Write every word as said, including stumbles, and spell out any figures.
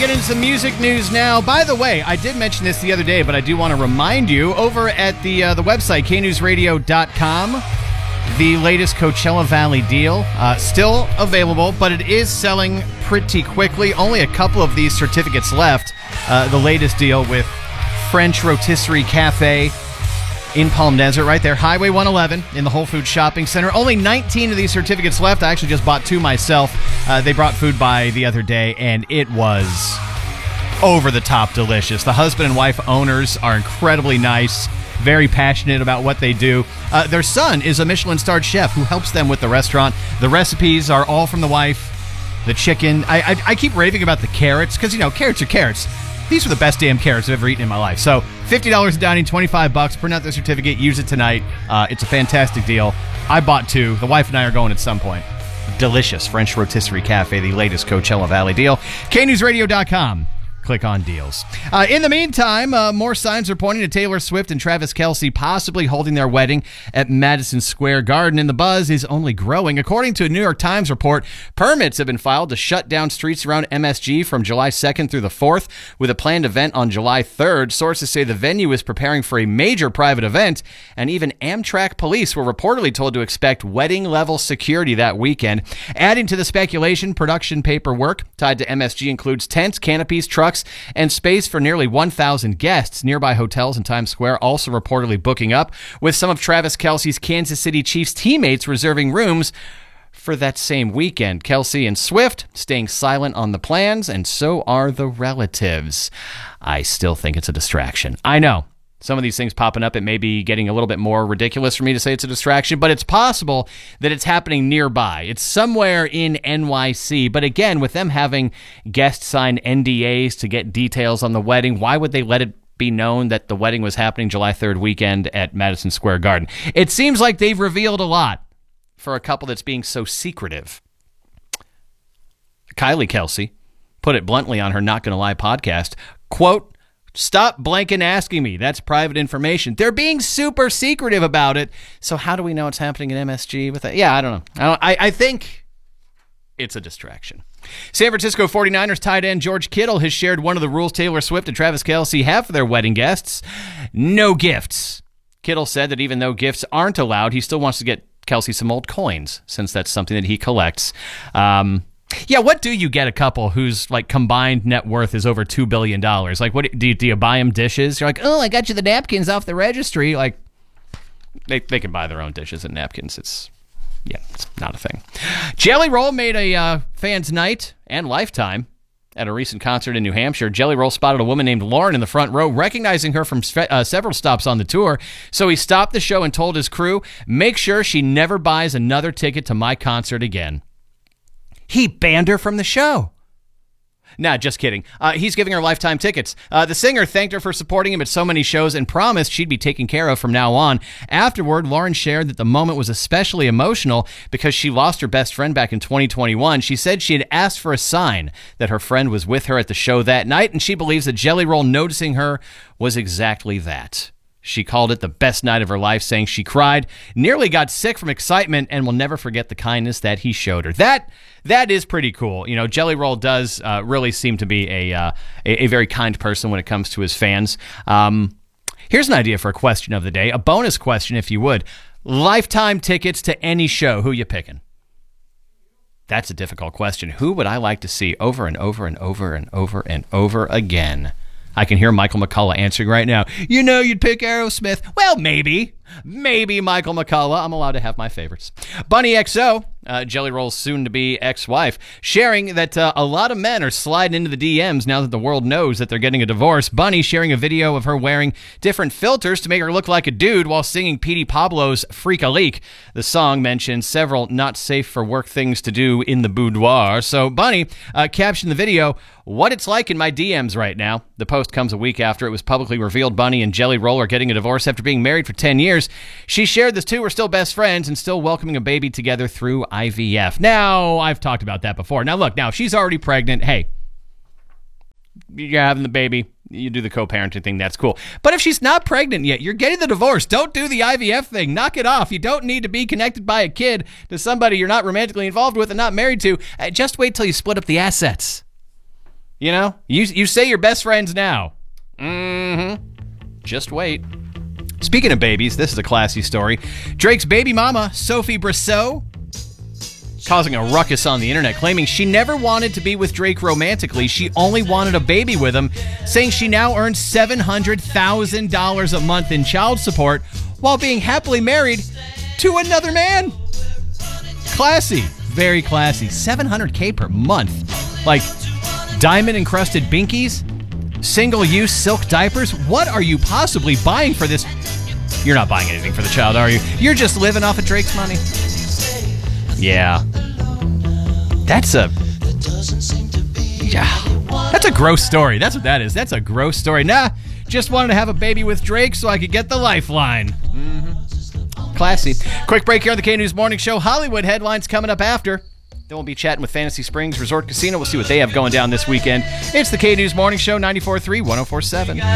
get into some music news now. By the way, I did mention this the other day, but I do want to remind you, over at the uh, the website, k news radio dot com, the latest Coachella Valley deal, uh, still available, but it is selling pretty quickly. Only a couple of these certificates left. Uh, the latest deal with French Rotisserie Cafe in Palm Desert, right there, Highway one eleven in the Whole Foods Shopping Center. Only nineteen of these certificates left. I actually just bought two myself. Uh, they brought food by the other day, and it was over-the-top delicious. The husband and wife owners are incredibly nice, very passionate about what they do. Uh, their son is a Michelin-starred chef who helps them with the restaurant. The recipes are all from the wife. The chicken. I, I, I keep raving about the carrots, because, you know, carrots are carrots. These are the best damn carrots I've ever eaten in my life. So fifty dollars a dining, twenty-five bucks. Print out the certificate. Use it tonight. Uh, it's a fantastic deal. I bought two. The wife and I are going at some point. Delicious French Rotisserie Cafe, the latest Coachella Valley deal. k news radio dot com. Click on deals. Uh, in the meantime, uh, more signs are pointing to Taylor Swift and Travis Kelce possibly holding their wedding at Madison Square Garden, and the buzz is only growing. According to a New York Times report, permits have been filed to shut down streets around M S G from July second through the fourth, with a planned event on July third. Sources say the venue is preparing for a major private event, and even Amtrak police were reportedly told to expect wedding-level security that weekend. Adding to the speculation, production paperwork tied to M S G includes tents, canopies, trucks, and space for nearly one thousand guests. Nearby hotels in Times Square also reportedly booking up, with some of Travis Kelce's Kansas City Chiefs teammates reserving rooms for that same weekend. Kelce and Swift staying silent on the plans, and so are the relatives. I still think it's a distraction. I know. Some of these things popping up, it may be getting a little bit more ridiculous for me to say it's a distraction, but it's possible that it's happening nearby. It's somewhere in N Y C. But again, with them having guests sign N D As to get details on the wedding, why would they let it be known that the wedding was happening July third weekend at Madison Square Garden? It seems like they've revealed a lot for a couple that's being so secretive. Kylie Kelce put it bluntly on her Not Gonna Lie podcast, quote, "Stop blanking asking me. That's private information." They're being super secretive about it. So how do we know it's happening at M S G with that? Yeah, I don't know. I, don't, I, I think it's a distraction. San Francisco forty-niners tight end George Kittle has shared one of the rules Taylor Swift and Travis Kelce have for their wedding guests: no gifts. Kittle said that even though gifts aren't allowed, he still wants to get Kelce some old coins, since that's something that he collects. Um... Yeah, what do you get a couple whose like combined net worth is over two billion dollars? Like, what do you, do you buy them dishes? You're like, oh, I got you the napkins off the registry. Like, they they can buy their own dishes and napkins. It's, yeah, it's not a thing. Jelly Roll made a uh, fans' night and lifetime at a recent concert in New Hampshire. Jelly Roll spotted a woman named Lauren in the front row, recognizing her from uh, several stops on the tour. So he stopped the show and told his crew, make sure she never buys another ticket to my concert again. He banned her from the show. Nah, just kidding. Uh, he's giving her lifetime tickets. Uh, the singer thanked her for supporting him at so many shows and promised she'd be taken care of from now on. Afterward, Lauren shared that the moment was especially emotional because she lost her best friend back in twenty twenty-one. She said she had asked for a sign that her friend was with her at the show that night, and she believes that Jelly Roll noticing her was exactly that. She called it the best night of her life, saying she cried, nearly got sick from excitement, and will never forget the kindness that he showed her. That that is pretty cool. You know, Jelly Roll does uh, really seem to be a, uh, a a very kind person when it comes to his fans. Um, here's an idea for a question of the day, a bonus question, if you would. Lifetime tickets to any show. Who you picking? That's a difficult question. Who would I like to see over and over and over and over and over again? I can hear Michael McCullough answering right now. You know you'd pick Aerosmith. Well, maybe. Maybe Michael McCullough. I'm allowed to have my favorites. Bunny X O, uh, Jelly Roll's soon-to-be ex-wife, sharing that uh, a lot of men are sliding into the D Ms now that the world knows that they're getting a divorce. Bunny sharing a video of her wearing different filters to make her look like a dude while singing Petey Pablo's Freak a Leak. The song mentions several not-safe-for-work things to do in the boudoir. So Bunny uh, captioned the video, "What it's like in my D Ms right now." The post comes a week after it was publicly revealed Bunny and Jelly Roll are getting a divorce after being married for ten years. She shared the two were still best friends and still welcoming a baby together through I V F. Now, I've talked about that before. Now, look, now, if she's already pregnant, hey, you're having the baby, you do the co-parenting thing, that's cool. But if she's not pregnant yet, you're getting the divorce. Don't do the I V F thing. Knock it off. You don't need to be connected by a kid to somebody you're not romantically involved with and not married to. Uh, just wait till you split up the assets. You know, you you say you're best friends now. Mm-hmm. Just wait. Speaking of babies, this is a classy story. Drake's baby mama, Sophie Brissot, causing a ruckus on the internet, claiming she never wanted to be with Drake romantically. She only wanted a baby with him, saying she now earns seven hundred thousand dollars a month in child support while being happily married to another man. Classy. Very classy. seven hundred thousand dollars per month. Like diamond-encrusted binkies? Single-use silk diapers? What are you possibly buying for this? You're not buying anything for the child, are you? You're just living off of Drake's money? Yeah. That's a... Yeah. That's a gross story. That's what that is. That's a gross story. Nah, just wanted to have a baby with Drake so I could get the lifeline. Mm-hmm. Classy. Quick break here on the K-News Morning Show. Hollywood headlines coming up after. Then we'll be chatting with Fantasy Springs Resort Casino. We'll see what they have going down this weekend. It's the K-News Morning Show, ninety-four point three, one oh four point seven.